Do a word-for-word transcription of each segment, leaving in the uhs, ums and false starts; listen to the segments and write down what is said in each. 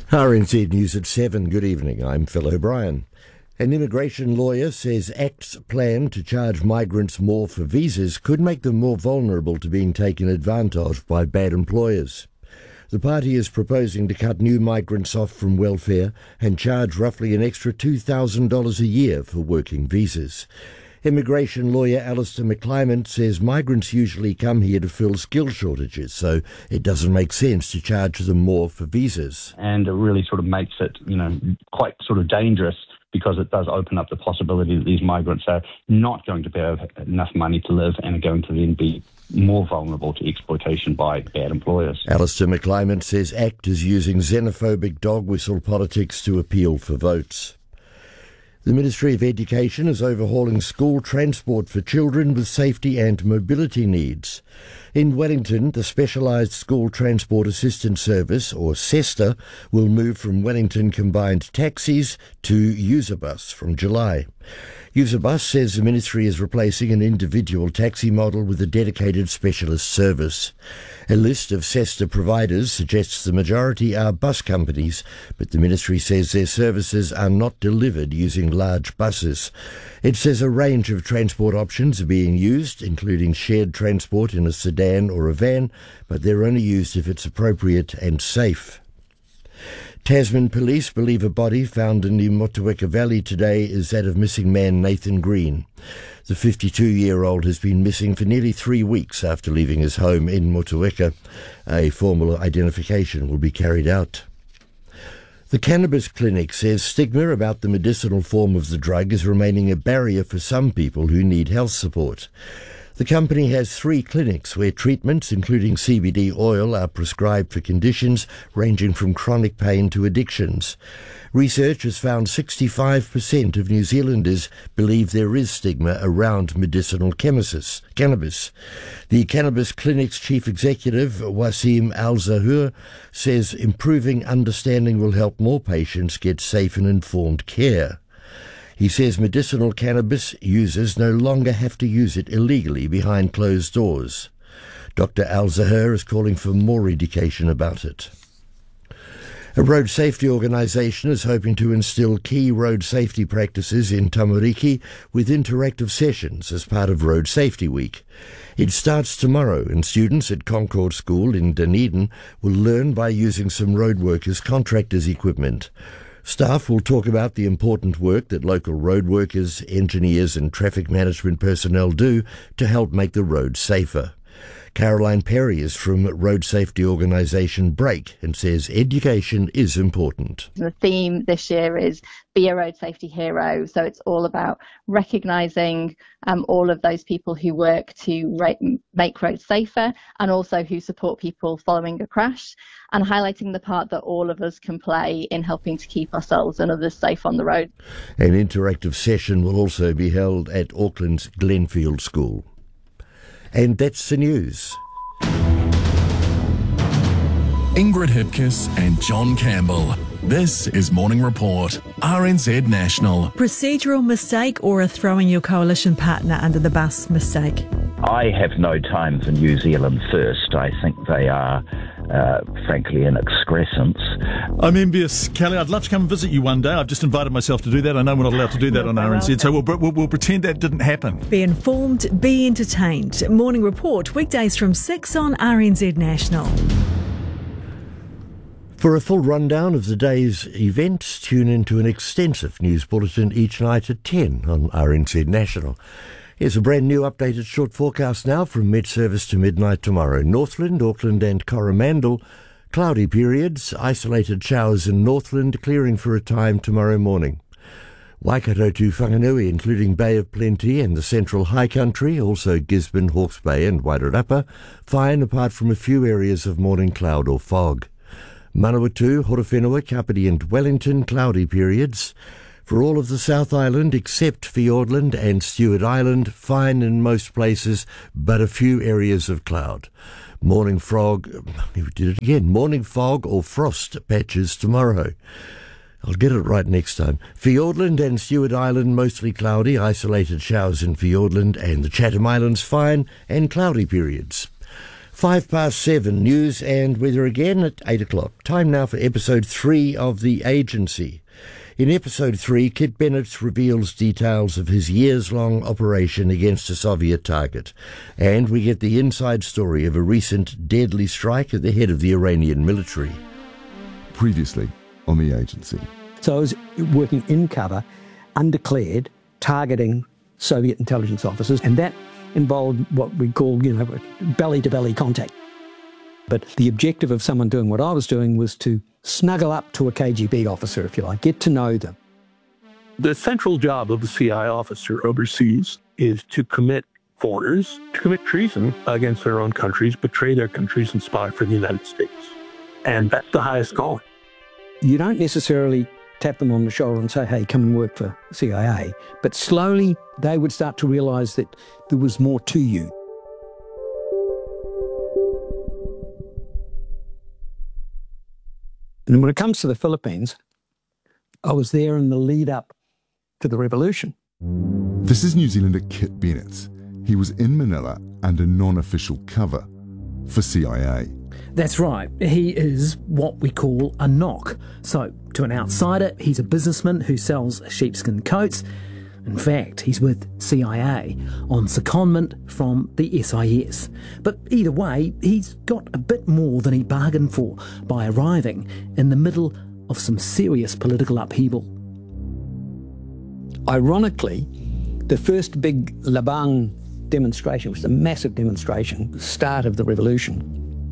R N Z News at seven. Good evening. I'm Phil O'Brien. An immigration lawyer says ACT's plan to charge migrants more for visas could make them more vulnerable to being taken advantage of by bad employers. The party is proposing to cut new migrants off from welfare and charge roughly an extra two thousand dollars a year for working visas. Immigration lawyer Alistair McClymont says migrants usually come here to fill skill shortages, so it doesn't make sense to charge them more for visas. And it really sort of makes it, you know, quite sort of dangerous, because it does open up the possibility that these migrants are not going to have enough money to live and are going to then be more vulnerable to exploitation by bad employers. Alistair McClymont says ACT is using xenophobic dog whistle politics to appeal for votes. The Ministry of Education is overhauling school transport for children with safety and mobility needs. In Wellington, the Specialised School Transport Assistance Service, or SESTA, will move from Wellington Combined Taxis to Userbus from July. Userbus says the ministry is replacing an individual taxi model with a dedicated specialist service. A list of SESTA providers suggests the majority are bus companies, but the ministry says their services are not delivered using large buses. It says a range of transport options are being used, including shared transport in a sedan or a van, but they're only used if it's appropriate and safe. Tasman police believe a body found in the Motueka Valley today is that of missing man Nathan Green. The fifty-two-year-old has been missing for nearly three weeks after leaving his home in Motueka. A formal identification will be carried out. The Cannabis Clinic says stigma about the medicinal form of the drug is remaining a barrier for some people who need health support. The company has three clinics where treatments, including C B D oil, are prescribed for conditions ranging from chronic pain to addictions. Research has found sixty-five percent of New Zealanders believe there is stigma around medicinal cannabis. The Cannabis Clinic's chief executive, Wasim Al-Zahur, says improving understanding will help more patients get safe and informed care. He says medicinal cannabis users no longer have to use it illegally behind closed doors. Doctor Al-Zahur is calling for more education about it. A road safety organisation is hoping to instil key road safety practices in Tamariki with interactive sessions as part of Road Safety Week. It starts tomorrow, and students at Concord School in Dunedin will learn by using some road workers' contractors' equipment. Staff will talk about the important work that local road workers, engineers and traffic management personnel do to help make the roads safer. Caroline Perry is from road safety organisation Break and says education is important. The theme this year is Be a Road Safety Hero. So it's all about recognising um, all of those people who work to ra- make roads safer and also who support people following a crash, and highlighting the part that all of us can play in helping to keep ourselves and others safe on the road. An interactive session will also be held at Auckland's Glenfield School. And that's the news. Ingrid Hipkiss and John Campbell. This is Morning Report, R N Z National. Procedural mistake or a throwing your coalition partner under the bus mistake? I have no time for New Zealand First. I think they are, uh, frankly, an excrescence. I'm envious, Kelly. I'd love to come and visit you one day. I've just invited myself to do that. I know we're not allowed to do that on R N Z, so we'll, we'll, we'll pretend that didn't happen. Be informed, be entertained. Morning Report, weekdays from six on R N Z National. For a full rundown of the day's events, tune into an extensive news bulletin each night at ten on R N Z National. Here's a brand new updated short forecast now from mid-service to midnight tomorrow. Northland, Auckland and Coromandel, cloudy periods, isolated showers in Northland, clearing for a time tomorrow morning. Waikato to Whanganui, including Bay of Plenty and the Central High Country, also Gisborne, Hawke's Bay and Wairarapa, fine apart from a few areas of morning cloud or fog. Manawatu, Horowhenua, Kapiti and Wellington, cloudy periods. For all of the South Island except Fiordland and Stewart Island, fine in most places, but a few areas of cloud. Morning fog, we did it again, morning fog or frost patches tomorrow. I'll get it right next time. Fiordland and Stewart Island, mostly cloudy, isolated showers in Fiordland, and the Chatham Islands, fine and cloudy periods. Five past seven, news and weather again at eight o'clock. Time now for episode three of The Agency. In episode three, Kit Bennett reveals details of his years-long operation against a Soviet target. And we get the inside story of a recent deadly strike at the head of the Iranian military. Previously on The Agency. So I was working in cover, undeclared, targeting Soviet intelligence officers, and that involved what we call, you know, belly-to-belly contact. But the objective of someone doing what I was doing was to snuggle up to a K G B officer, if you like, get to know them. The central job of the C I A officer overseas is to commit foreigners, to commit treason against their own countries, betray their countries, and spy for the United States. And that's the highest calling. You don't necessarily tap them on the shoulder and say, hey, come and work for C I A. But slowly they would start to realise that there was more to you. And when it comes to the Philippines, I was there in the lead up to the revolution. This is New Zealander Kit Bennett. He was in Manila under non-official cover for C I A. That's right. He is what we call a knock. So, to an outsider, he's a businessman who sells sheepskin coats. In fact, he's with C I A on secondment from the S I S. But either way, he's got a bit more than he bargained for by arriving in the middle of some serious political upheaval. Ironically, the first big Labang demonstration was a massive demonstration, the start of the revolution.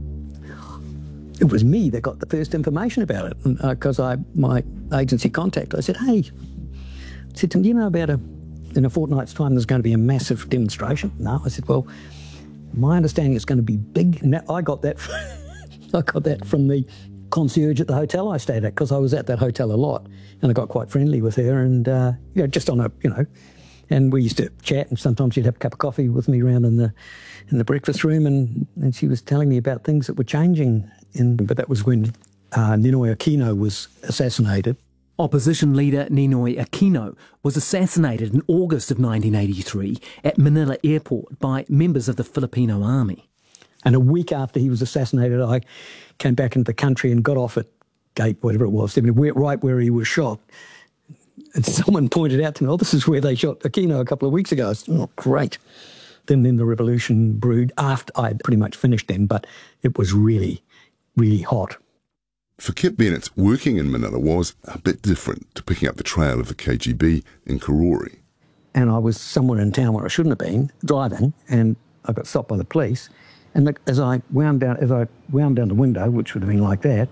It was me that got the first information about it, because uh, I, my agency contact, I said, hey, I said to him, do you know about a, in a fortnight's time there's going to be a massive demonstration? No. I said, well, my understanding is going to be big. And that, I got that I got that from the concierge at the hotel I stayed at, because I was at that hotel a lot, and I got quite friendly with her, and uh, you know, just on a, you know, and we used to chat, and sometimes she'd have a cup of coffee with me around in the in the breakfast room, and, and she was telling me about things that were changing. In, but that was when uh, Ninoy Aquino was assassinated. Opposition leader Ninoy Aquino was assassinated in August of nineteen eighty-three at Manila Airport by members of the Filipino army. And a week after he was assassinated, I came back into the country and got off at gate, whatever it was, right where he was shot. And someone pointed out to me, oh, this is where they shot Aquino a couple of weeks ago. I said, oh, great. Then, then the revolution brewed after I'd pretty much finished then, but it was really, really hot. For Kit Bennett, working in Manila was a bit different to picking up the trail of the K G B in Karori. And I was somewhere in town where I shouldn't have been, driving, and I got stopped by the police. And as I wound down, as I wound down the window, which would have been like that,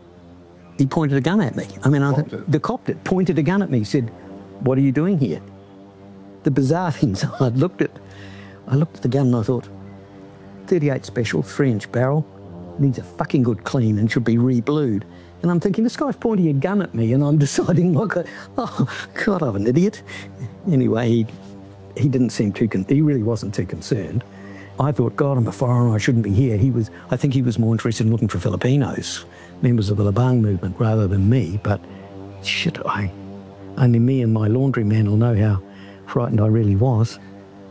he pointed a gun at me. I mean, I, the cop did, pointed a gun at me, said, what are you doing here? The bizarre things, I looked at, I looked at the gun and I thought, thirty-eight special, three-inch barrel, needs a fucking good clean and should be re-blued. And I'm thinking, this guy's pointing a gun at me, and I'm deciding, like, oh, God, I'm an idiot. Anyway, he, he didn't seem too, con- he really wasn't too concerned. I thought, God, I'm a foreigner, I shouldn't be here. He was, I think he was more interested in looking for Filipinos, members of the Labang movement, rather than me. But shit, I, only me and my laundryman will know how frightened I really was.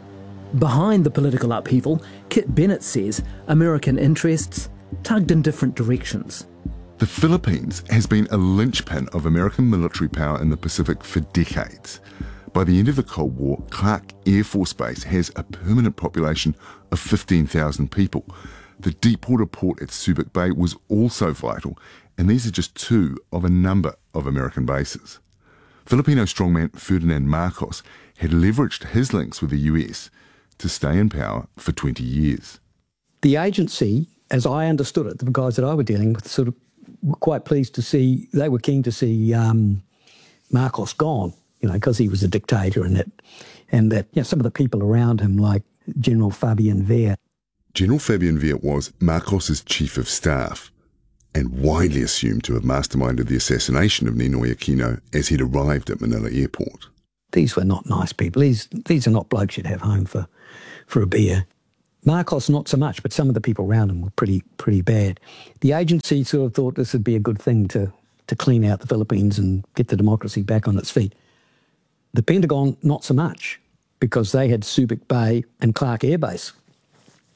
Behind the political upheaval, Kit Bennett says American interests tugged in different directions. The Philippines has been a linchpin of American military power in the Pacific for decades. By the end of the Cold War, Clark Air Force Base has a permanent population of fifteen thousand people. The deepwater port at Subic Bay was also vital, and these are just two of a number of American bases. Filipino strongman Ferdinand Marcos had leveraged his links with the U S to stay in power for twenty years. The agency, as I understood it, the guys that I were dealing with sort of were quite pleased to see, they were keen to see um, Marcos gone, you know, because he was a dictator, and that, and that you know, some of the people around him, like General Fabian Ver. General Fabian Ver was Marcos's chief of staff and widely assumed to have masterminded the assassination of Ninoy Aquino as he'd arrived at Manila Airport. These were not nice people. These these are not blokes you'd have home for, for a beer. Marcos, not so much, but some of the people around him were pretty pretty bad. The agency sort of thought this would be a good thing to, to clean out the Philippines and get the democracy back on its feet. The Pentagon, not so much, because they had Subic Bay and Clark Air Base.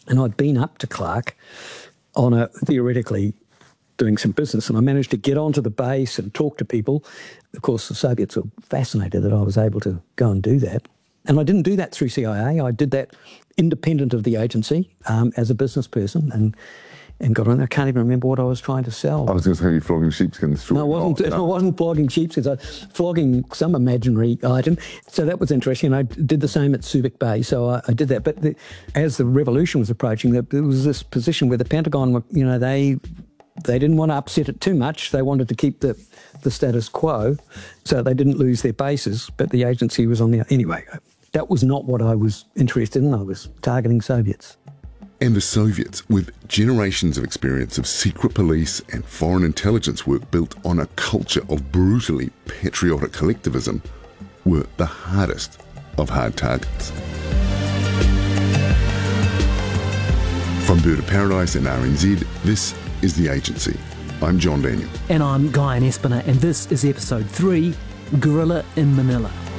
And I'd been up to Clark on a, theoretically, doing some business, and I managed to get onto the base and talk to people. Of course, the Soviets were fascinated that I was able to go and do that. And I didn't do that through C I A. I did that independent of the agency um, as a business person, and and got on there. I can't even remember what I was trying to sell. I was going to say you're flogging sheepskins. No, I wasn't, oh, no. I wasn't flogging sheepskins. I was flogging some imaginary item. So that was interesting. I did the same at Subic Bay, so I, I did that. But the, as the revolution was approaching, there was this position where the Pentagon, you know, they they didn't want to upset it too much. They wanted to keep the, the status quo, so they didn't lose their bases. But the agency was on the... Anyway, that was not what I was interested in. I was targeting Soviets. And the Soviets, with generations of experience of secret police and foreign intelligence work built on a culture of brutally patriotic collectivism, were the hardest of hard targets. From Bird of Paradise and R N Z, this is The Agency. I'm John Daniel. And I'm Guy Espiner, and this is episode three, Guerrilla in Manila.